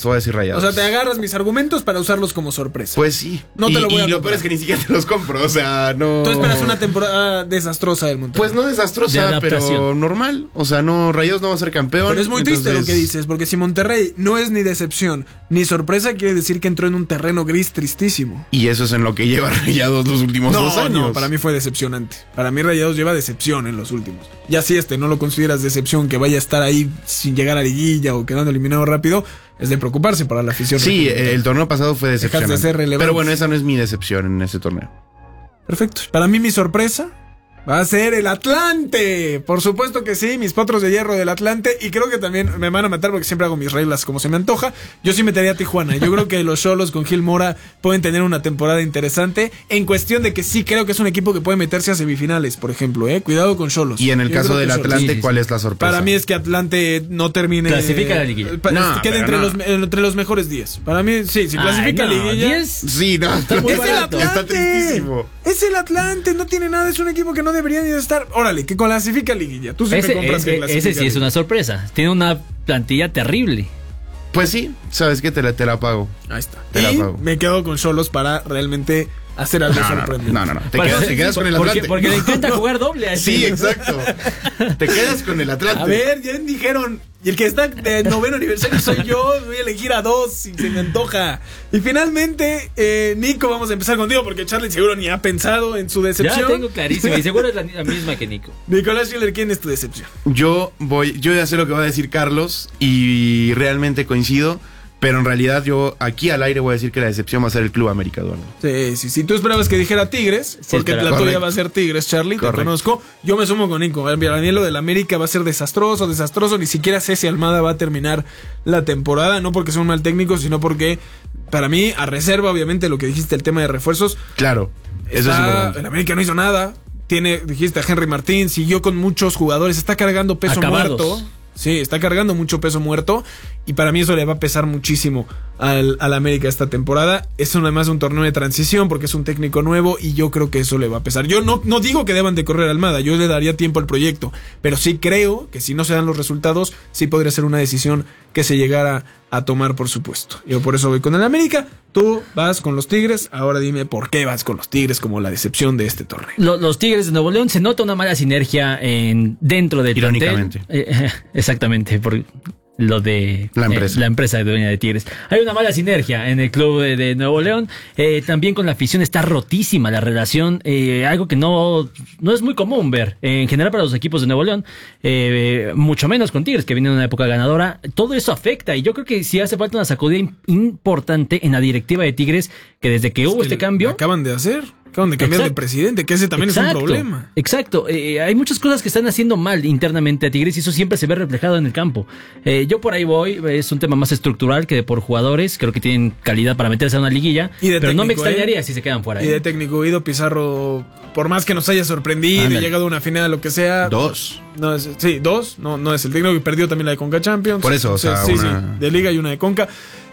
te voy a decir Rayados. O sea, te agarras mis argumentos para usarlos como sorpresa. Pues sí. No te lo voy a Y lo comprar. peor es que ni siquiera te los compro, o sea, no... Tú esperas una temporada desastrosa del Monterrey. Pues no De desastrosa, adaptación. pero normal. O sea, no, Rayados no va a ser campeón. Pero es muy triste entonces- lo que dices, porque si Monterrey no es ni decepción ni sorpresa, quiere decir que entró en un terreno gris tristísimo. Y eso es en lo que lleva Rayados los últimos 2 años. No, para mí fue decepcionante. Para mí Rayados lleva decepción en los últimos. Ya si no lo consideras decepción, que vaya a estar ahí sin llegar a liguilla o quedando eliminado rápido, es de preocuparse para la afición. Sí, el torneo pasado fue decepcionante. Dejas de ser relevante. Pero bueno, esa no es mi decepción en ese torneo. Perfecto. Para mí mi sorpresa va a ser el Atlante. Por supuesto que sí, mis potros de hierro del Atlante. Y creo que también me van a matar porque siempre hago mis reglas como se me antoja. Yo sí metería a Tijuana. Yo creo que los Xolos con Gil Mora pueden tener una temporada interesante. En cuestión de que sí creo que es un equipo que puede meterse a semifinales, por ejemplo. Cuidado con Xolos. Y en el Yo caso creo del que Xolos. Atlante, Sí. ¿cuál es la sorpresa? Para mí es que Atlante no termine. Clasifica a la liguilla. No, Quede pero entre los mejores 10. Para mí, sí, si clasifica a Ay, no, liguilla. 10. Sí, no, Está muy Es el barato. Atlante. Está tristísimo. Es el Atlante, no tiene nada, es un equipo que no debería ni de estar. Órale, que clasifica a liguilla. Tú sí me compras que clasifica. Ese sí es una sorpresa. Tiene una plantilla terrible. Pues sí, ¿sabes qué? Te la pago. Ahí está. Te la Y pago. me quedo con Xolos para realmente hacer algo sorprendente. No. Te quedas con el Atlante. Porque le encanta jugar doble. Así. Sí, exacto. Te quedas con el Atlante. A ver, ya dijeron. Y el que está de 9º aniversario soy yo. Voy a elegir a 2 si se me antoja. Y finalmente, Nico, vamos a empezar contigo porque Charlie seguro ni ha pensado en su decepción. Ya tengo clarísimo. Y seguro es la misma que Nico. Nicolás Schiller, ¿quién es tu decepción? Yo ya sé lo que va a decir Carlos y realmente coincido, pero en realidad yo aquí al aire voy a decir que la decepción va a ser el Club América, Eduardo. Sí. Tú esperabas que dijera Tigres, Sí, porque espera. la tuya Correcto. va a ser Tigres, Charlie, Correcto. te conozco. Yo me sumo con Nico. Para mí lo del América va a ser desastroso. Ni siquiera sé si Almada va a terminar la temporada, no porque sea un mal técnico, sino porque, para mí, a reserva, obviamente, lo que dijiste, el tema de refuerzos. Claro, eso es importante. El América no hizo nada. Dijiste a Henry Martín, siguió con muchos jugadores, está cargando peso Acabados. muerto. Sí, está cargando mucho peso muerto. Y para mí eso le va a pesar muchísimo al América esta temporada. Es además un torneo de transición porque es un técnico nuevo y yo creo que eso le va a pesar. Yo no digo que deban de correr a Almada, yo le daría tiempo al proyecto. Pero sí creo que si no se dan los resultados, sí podría ser una decisión que se llegara a tomar, por supuesto. Yo por eso voy con el América. Tú vas con los Tigres. Ahora dime por qué vas con los Tigres como la decepción de este torneo. Los Tigres de Nuevo León, se nota una mala sinergia dentro del Irónicamente. plantel. Exactamente, por lo de La empresa. la empresa dueña de Tigres. Hay una mala sinergia en el club de Nuevo León. También con la afición está rotísima la relación, algo que no es muy común ver en general para los equipos de Nuevo León, mucho menos con Tigres, que viene en una época ganadora. Todo eso afecta y yo creo que sí hace falta una sacudida importante en la directiva de Tigres, que desde que hubo este cambio... Acaban de cambiar de presidente, que ese también es un problema. Exacto, hay muchas cosas que están haciendo mal internamente a Tigres y eso siempre se ve reflejado en el campo. Yo por ahí voy, es un tema más estructural que de por jugadores, creo que tienen calidad para meterse a una liguilla, pero no me extrañaría si se quedan fuera. Y de técnico, Guido Pizarro, por más que nos haya sorprendido y llegado a una final, lo que sea. 2. No es, sí, 2, no es el técnico que perdió también la de Conca Champions. Por eso, o sea, sí, una... sí, de Liga y una de Conca.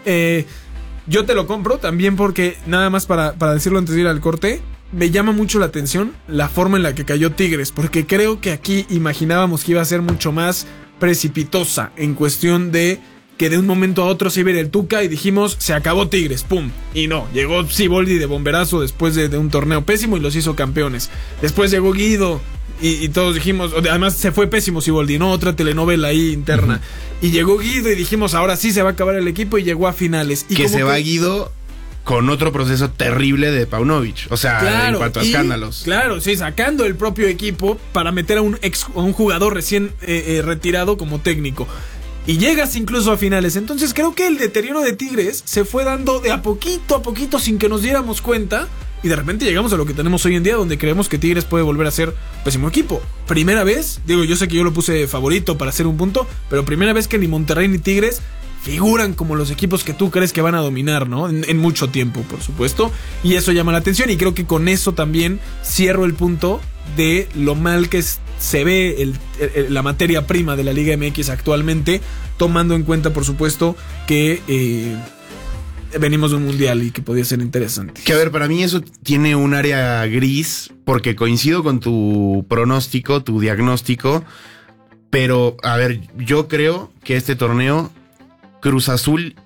Yo te lo compro también porque, nada más para decirlo antes de ir al corte, me llama mucho la atención la forma en la que cayó Tigres, porque creo que aquí imaginábamos que iba a ser mucho más precipitosa en cuestión de que de un momento a otro se iba a ir el Tuca y dijimos, se acabó Tigres, pum. Y no, llegó Siboldi de bomberazo después de un torneo pésimo y los hizo campeones. Después llegó Guido y todos dijimos, además se fue pésimo Siboldi, ¿no? Otra telenovela ahí interna. Y llegó Guido y dijimos, ahora sí se va a acabar el equipo y llegó a finales. Y que como se va Guido con otro proceso terrible de Paunovic. O sea, en cuanto a escándalos. Claro, sí, sacando el propio equipo para meter a un jugador recién retirado como técnico. Y llegas incluso a finales. Entonces creo que el deterioro de Tigres se fue dando de a poquito sin que nos diéramos cuenta. Y de repente llegamos a lo que tenemos hoy en día, donde creemos que Tigres puede volver a ser pésimo equipo. Primera vez, digo, yo sé que yo lo puse favorito para hacer un punto, pero primera vez que ni Monterrey ni Tigres figuran como los equipos que tú crees que van a dominar, ¿no? En mucho tiempo, por supuesto. Y eso llama la atención y creo que con eso también cierro el punto de lo mal que se ve la materia prima de la Liga MX actualmente, tomando en cuenta, por supuesto, que venimos de un mundial y que podía ser interesante. Que a ver, para mí eso tiene un área gris, porque coincido con tu pronóstico, tu diagnóstico, pero a ver, yo creo que este torneo Cruz Azul